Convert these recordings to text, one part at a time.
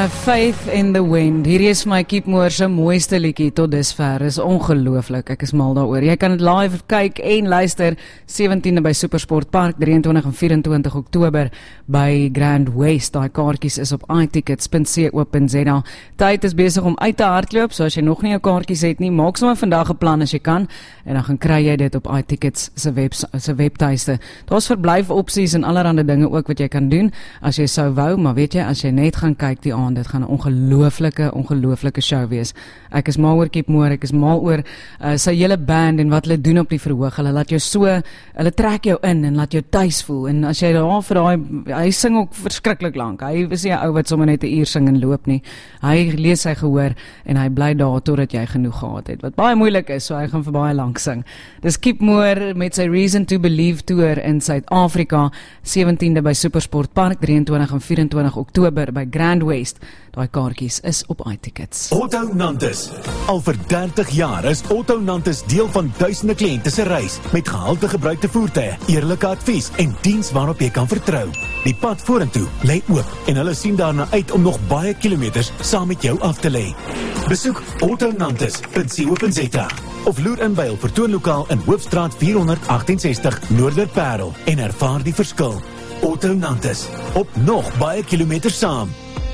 Faith in the Wind. Hierdie is my Keep Moore se mooiste liedjie tot dusver. Is ongelooflik. Ek is mal daaroor. Jy kan dit live kyk en luister 17de by Supersport Park, 23 en 24 Oktober by Grand West. Daai kaartjies is op itickets.co.za. Tyd is besig om uit te hardloop, so as jy nog nie jou kaartjies het nie, maak sommer vandag 'n plan as jy kan en dan gaan kry jy dit op iTickets se webtuiste. Daar's verblyfopsies en allerlei dinge ook wat jy kan doen as jy sou wou, maar weet jy, as jy net gaan kyk die aand, dit gaan 'n ongelooflike show wees. Ek is mal oor Keep Moore, ek is mal oor sy hele band en wat hulle doen op die verhoog. Hulle laat jou hulle trek jou in en laat jou tuis voel. En as jy daar vir hy sing ook verskriklik lank. Hy is nie 'n ou wat sommer net 'n uur sing en loop nie. Hy lees sy gehoor en hy bly daar totdat jy genoeg gehad het. Wat baie moeilik is, so hy gaan vir baie lank sing. Dis Keep Moore met sy Reason to Believe tour in Suid-Afrika, 17de by Supersport Park, 23 en 24 Oktober by Grand West. Daai kaartjies is op iTickets. Otto Nantes. Al vir 30 jaar is Otto Nantes deel van duisende kliënte se reis met gehalte gebruikte voertuie, eerlike advies en diens waarop jy kan vertrou. Die pad vorentoe lê oop en hulle sien daarna uit om nog baie kilometers saam met jou af te lê. Besoek ottonantes.co.za of loer in by hul vertoonlokaal in Hoofstraat 468 Noorderparel en ervaar die verskil. Otto Nantes, op nog baie kilometers saam.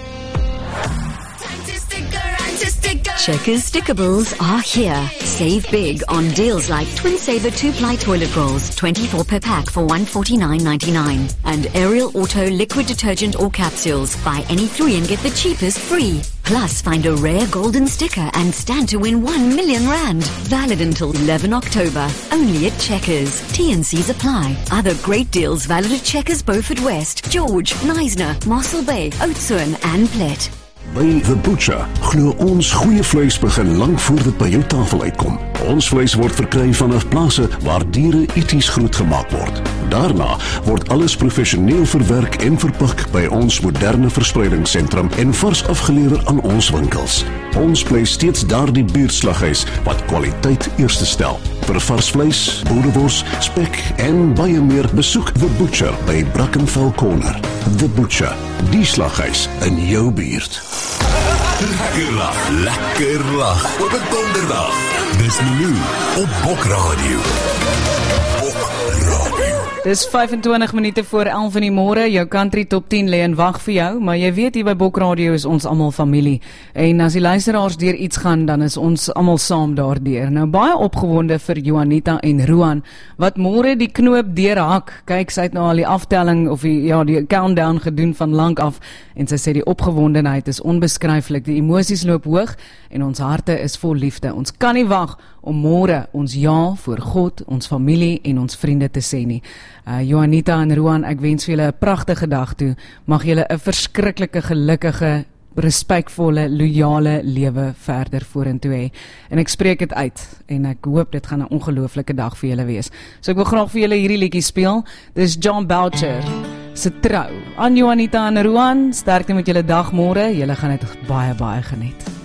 Checkers Stickables are here. Save big on deals like Twin Saver 2-ply toilet rolls, 24 per pack for $149.99. And Ariel Auto liquid detergent or capsules. Buy any 3 and get the cheapest free. Plus, find a rare golden sticker and stand to win R1 million. Valid until 11 October. Only at Checkers. T&Cs apply. Other great deals valid at Checkers Beaufort West, George, Neisner, Mossel Bay, Oudtshoorn and Plet. By The Butcher glo ons goeie vleis begin lank voor dit by jou tafel uitkom. Ons vleis word verkry vanaf plase waar diere eties grootgemaak word. Daarna word alles professioneel verwerk en verpak by ons moderne verspreidingssentrum en vars afgelewer aan ons winkels. Ons bly steeds daardie buurtslaghuis wat kwaliteit eerste stel. Vir vars vleis, boerewors, spek en baie meer, besoek The Butcher by Brackenfell Corner. The Butcher, die slaghuis in jou buurt. Lekker lag op 'n donderdag. Dis Lou op Bok Radio. Dis 25 minute voor 11 in die môre. Jou country top 10 lê en wag vir jou, maar jy weet hier by Bok Radio is ons almal familie. En as die luisteraars deur iets gaan, dan is ons almal saam daardeur. Nou baie opgewonde vir Juanita en Ruan wat môre die knoop deurhak. Kyk, sy het nou al die aftelling of die countdown gedoen van lank af en sy sê die opgewondenheid is onbeskryflik. Die emosies loop hoog en ons harte is vol liefde. Ons kan nie wag om môre ons ja voor God, ons familie en ons vriende te sê nie. Juanita en Ruan, ek wens vir julle 'n pragtige dag toe. Mag julle 'n verskriklike, gelukkige, respekvolle, loyale lewe verder vorentoe hê. En ek spreek dit uit en ek hoop dit gaan 'n ongelooflike dag vir julle wees. So ek wil graag vir julle hierdie liedjie speel. Dis John Boucher se Trou. Aan Juanita en Ruan, sterkte met julle dag môre. Julle gaan dit baie geniet.